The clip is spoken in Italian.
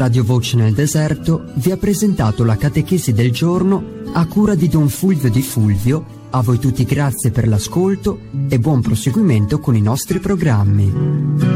Radio Voce nel Deserto vi ha presentato la catechesi del giorno a cura di Don Fulvio Di Fulvio. A voi tutti grazie per l'ascolto e buon proseguimento con i nostri programmi.